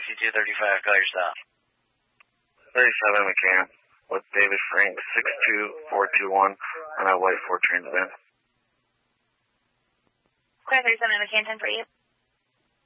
6235, call your stop. 37 McCann with David Frank, 62421 on a white Ford Transit van. Car 37 McCann, 10 for you.